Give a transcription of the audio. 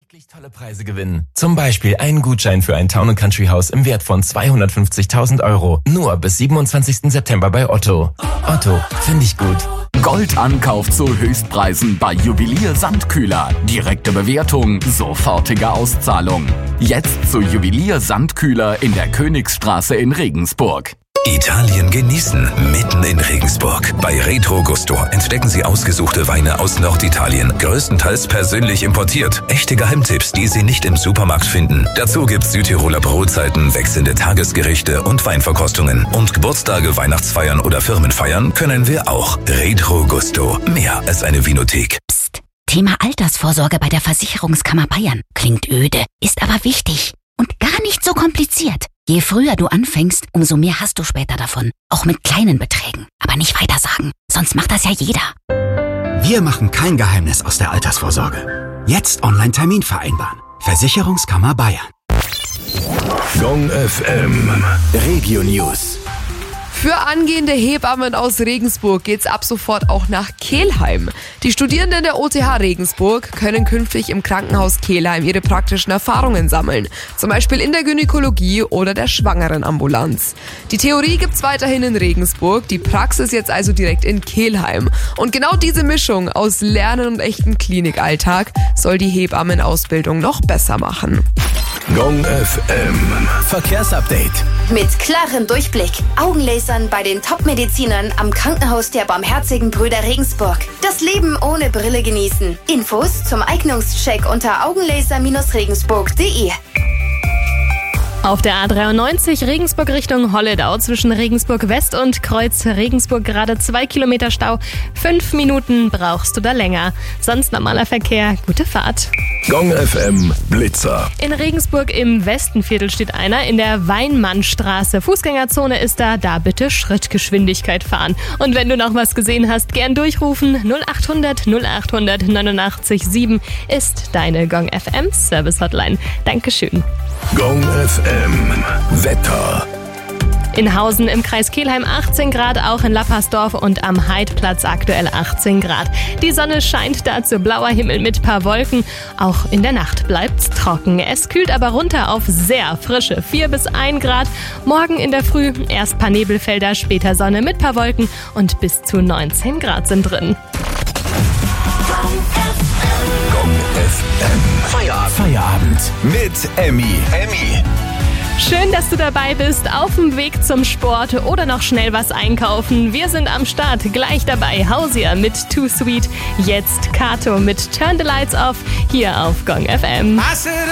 Tolle Preise gewinnen. Zum Beispiel einen Gutschein für ein Town & Country Haus im Wert von 250.000 Euro. Nur bis 27. September bei Otto. Otto, finde ich gut. Goldankauf zu Höchstpreisen bei Juwelier Sandkühler. Direkte Bewertung, sofortige Auszahlung. Jetzt zu Juwelier Sandkühler in der Königsstraße in Regensburg. Italien genießen, mitten in Regensburg. Bei Retro Gusto entdecken Sie ausgesuchte Weine aus Norditalien, größtenteils persönlich importiert. Echte Geheimtipps, die Sie nicht im Supermarkt finden. Dazu gibt's Südtiroler Brotzeiten, wechselnde Tagesgerichte und Weinverkostungen. Und Geburtstage, Weihnachtsfeiern oder Firmenfeiern können wir auch. Retro Gusto, mehr als eine Vinothek. Psst, Thema Altersvorsorge bei der Versicherungskammer Bayern. Klingt öde, ist aber wichtig und gar nicht so kompliziert. Je früher du anfängst, umso mehr hast du später davon. Auch mit kleinen Beträgen. Aber nicht weitersagen, sonst macht das ja jeder. Wir machen kein Geheimnis aus der Altersvorsorge. Jetzt Online-Termin vereinbaren. Versicherungskammer Bayern. Gong FM. Regio News. Für angehende Hebammen aus Regensburg geht's ab sofort auch nach Kelheim. Die Studierenden der OTH Regensburg können künftig im Krankenhaus Kelheim ihre praktischen Erfahrungen sammeln. Zum Beispiel in der Gynäkologie oder der Schwangerenambulanz. Die Theorie gibt's weiterhin in Regensburg, die Praxis jetzt also direkt in Kelheim. Und genau diese Mischung aus Lernen und echten Klinikalltag soll die Hebammenausbildung noch besser machen. Gong FM. Verkehrsupdate. Mit klarem Durchblick. Augenlasern bei den Top-Medizinern am Krankenhaus der Barmherzigen Brüder Regensburg. Das Leben ohne Brille genießen. Infos zum Eignungscheck unter augenlaser-regensburg.de. Auf der A93 Regensburg Richtung Holledau zwischen Regensburg West und Kreuz Regensburg gerade 2 Kilometer Stau. 5 Minuten brauchst du da länger. Sonst normaler Verkehr, gute Fahrt. Gong FM Blitzer. In Regensburg im Westenviertel steht einer in der Weinmannstraße. Fußgängerzone ist da bitte Schrittgeschwindigkeit fahren. Und wenn du noch was gesehen hast, gern durchrufen. 0800 0800 89 7 ist deine Gong FM Service Hotline. Dankeschön. Gong FM Wetter. In Hausen im Kreis Kelheim 18 Grad, auch in Lappersdorf und am Heidplatz aktuell 18 Grad. Die Sonne scheint, dazu blauer Himmel mit paar Wolken. Auch in der Nacht bleibt's trocken. Es kühlt aber runter auf sehr frische 4 bis 1 Grad. Morgen in der Früh erst paar Nebelfelder, später Sonne mit paar Wolken und bis zu 19 Grad sind drin. Gong FM Feierabend mit Emmy. Schön, dass du dabei bist, auf dem Weg zum Sport oder noch schnell was einkaufen. Wir sind am Start, gleich dabei. Hausier mit Too Sweet. Jetzt Kato mit Turn the Lights Off hier auf Gong FM.